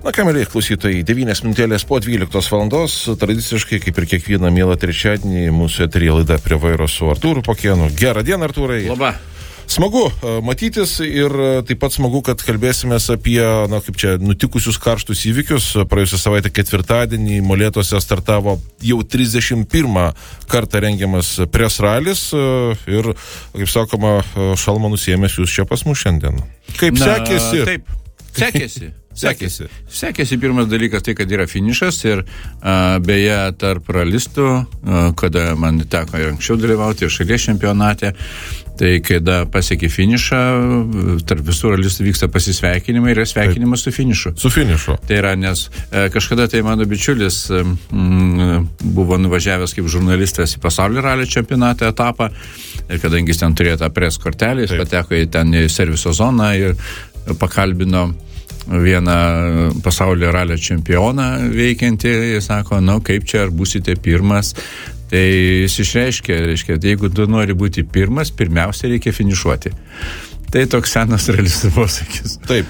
Na ką, mėlyje klausytojai, 9 minutėlės po 12 valandos, tradiciškai, kaip ir kiekvieną mielą trečiadienį, mūsų eteryje laida Prie vairo su Artūru Pakėnu. Gerą dieną, Artūrai. Labą. Smagu matytis ir taip pat smagu, kad kalbėsimės apie, nutikusius karštus įvykius. Praėjusią savaitę ketvirtadienį Molėtuose startavo jau 31 kartą rengiamas press ralis ir, kaip sakoma, šalmą nusiėmęs jūs čia pas mus šiandien. Kaip sekėsi? Taip, sekėsi pirmas dalykas tai, kad yra finišas ir beje tarp ralistų, kada man teko ir anksčiau dalyvauti ir šalies čempionate, tai kada pasiekė finišą, tarp visų ralistų vyksta pasisveikinimai ir sveikinimas su finišu. Su finišu. Tai yra, nes kažkada tai mano bičiulis buvo nuvažiavęs kaip žurnalistas į pasaulio ralio čempionato etapą ir kadangi jis ten turėjo tą press kortelę, jis pateko į ten į serviso zoną ir pakalbino vieną pasaulio ralio čempioną veikiantį, jis sako, kaip čia, ar būsite pirmas? Tai jis reiškia, jeigu tu nori būti pirmas, pirmiausia reikia finišuoti. Tai toks senas realistų posakis. Taip.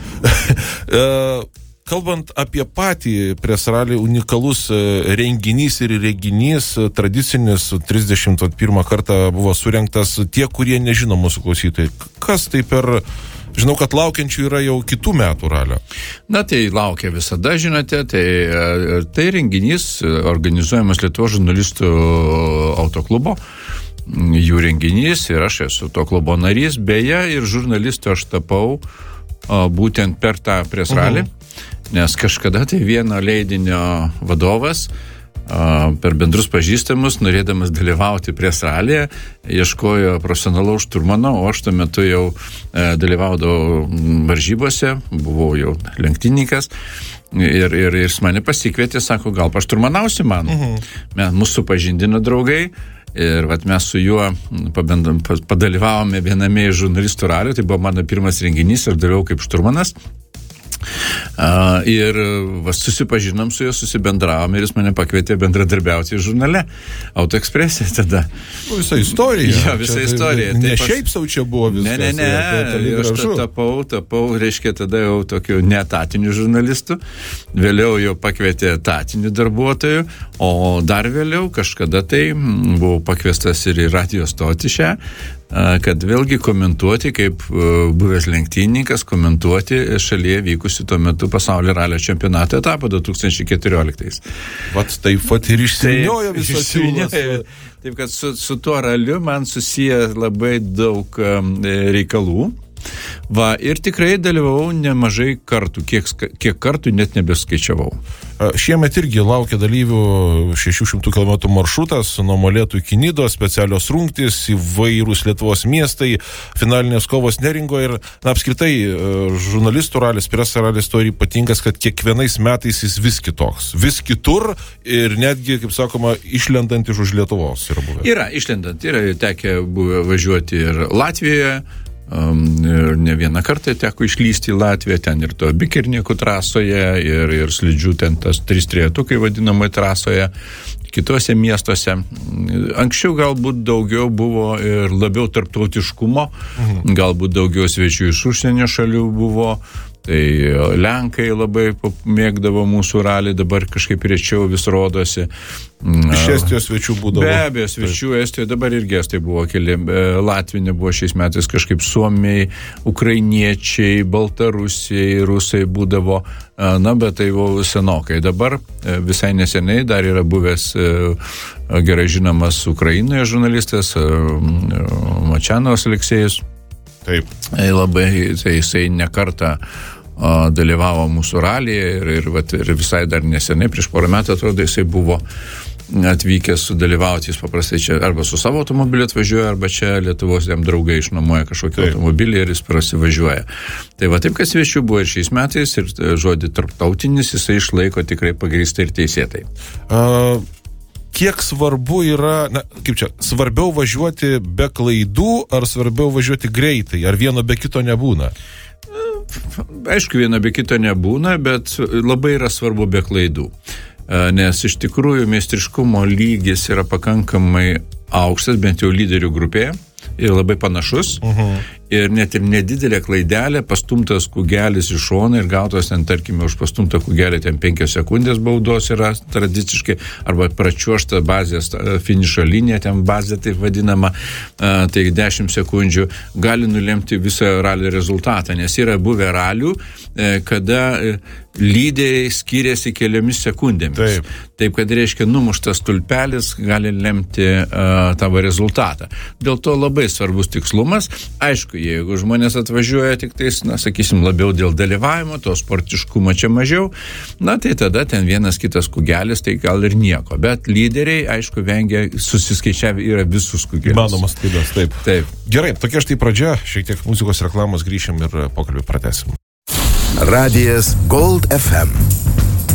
Kalbant apie patį press ralį, unikalus renginys ir reginys, tradicinis 31 kartą buvo surengtas. Tie, kurie nežino mūsų klausytojai, kas tai per... Žinau, kad laukiančių yra jau kitų metų ralio. Na, tai laukia visada, žinote, tai renginys organizuojamas Lietuvos žurnalistų autoklubo, jų renginys ir aš esu to klubo narys, beje, ir žurnalistų aš tapau būtent per tą press ralį, nes kažkada tai vieno leidinio vadovas per bendrus pažįstamus, norėdamas dalyvauti press ralyje, ieškojo profesionalaus šturmano, o aš tuo metu jau dalyvaudavau varžybose, buvau jau lenktynininkas ir jis mane pasikvietė, sako, gal pašturmanausi man. Mūsų pažindino draugai ir mes su juo padalyvavome viename iš žurnalistų ralių, tai buvo mano pirmas renginys ir dalyvau kaip šturmanas. Ir susipažinom su juo, susibendravom ir jis mane pakvietė bendradarbiauti žurnale Autoekspresė tada. Visa istorija. Jo, visa istorija. Ne šiaip sau čia buvo viskas. Ne. Aš tapau, reiškia, tada jau tokiu neetatiniu žurnalistu. Vėliau jau pakvietė etatinių darbuotojų, o dar vėliau kažkada tai buvau pakviestas ir į radijo stotį šią, kad vėlgi komentuoti, kaip buvęs lenktynininkas, komentuoti šalyje vykusi tuo metu pasaulio ralio čempionato etapą 2014. Taip ir išsivyniojo visą siūlas. Taip, kad su tuo raliu man susiję labai daug reikalų. Ir tikrai dalyvavau nemažai kartų, kiek kartų net nebeskaičiavau. Šiemet irgi laukia dalyvių 600 km maršrutas nuo Molėtų iki Nidos, specialios rungtys, įvairūs Lietuvos miestai, finalinės kovos Neringoje ir apskritai žurnalistų ralis, press ralis to ir ypatingas, kad kiekvienais metais jis vis kitoks, vis kitur ir netgi, kaip sakoma, išlendant iš už Lietuvos yra buvę. Yra išlendant, yra tekę buvę važiuoti ir Latvijoje. Ir ne vieną kartą teko išlysti į Latviją, ten ir to Bikirnikų trasoje, ir slidžių ten tas 3-3, vadinamoje trasoje, kitose miestuose. Anksčiau galbūt daugiau buvo ir labiau tarptautiškumo, galbūt daugiau svečių iš užsienio šalių buvo. Tai Lenkai labai mėgdavo mūsų ralį, dabar kažkaip rečiau vis rodosi. Iš Estijos svečių būdavo. Be abejo, svečių Estijoje, dabar irgi Estai buvo keli. Latvija buvo šiais metais kažkaip suomiai, ukrainiečiai, baltarusiai, rusai būdavo. Bet tai buvo senokai. Dabar visai neseniai dar yra buvęs gerai žinomas Ukrainoje žurnalistas Mačianovas Aleksejus. Taip. Jisai nekartą dalyvavo mūsų ralyje ir visai dar neseniai, prieš porą metų atrodo, jisai buvo atvykęs sudalyvauti, jis paprastai čia arba su savo automobiliu atvažiuoja, arba čia Lietuvos jam draugai išnuomoja kažkokį automobilį ir jis prasivažiuoja. Tai taip, kad svečių buvo ir šiais metais ir žodį tarptautinis jisai išlaiko tikrai pagrįstai ir teisėtai. Kiek svarbu yra, svarbiau važiuoti be klaidų, ar svarbiau važiuoti greitai, ar vieno be kito nebūna? Aišku, vieno be kito nebūna, bet labai yra svarbu be klaidų. Nes iš tikrųjų meistriškumo lygis yra pakankamai aukštas, bent jau lyderių grupėje, ir labai panašus. ir net ir nedidelė klaidelė, pastumtas kūgelis iš šono ir gautos ten, tarkime, už pastumtą kūgelį ten 5 sekundės baudos yra tradiciškai, arba pračiuošta bazės finišo linija, ten bazė taip vadinama, tai 10 sekundžių gali nulemti visą ralio rezultatą, nes yra buvę ralių, kada lyderiai skiriasi keliomis sekundėmis. Taip, kad reiškia, numuštas stulpelis gali lemti tavo rezultatą. Dėl to labai svarbus tikslumas. Aišku, jeigu žmonės atvažiuoja tik tais, sakysim, labiau dėl dalyvavimo, to sportiškumo čia mažiau, tai tada ten vienas kitas kūgelis, tai gal ir nieko. Bet lyderiai, aišku, vengia, susiskaičiavę yra visus kūgelius. Įmanomas klaidas, taip. Gerai, tokia štai pradžia, šiek tiek muzikos reklamos, grįšim ir pokalbį pratęsim. Radijas Gold FM.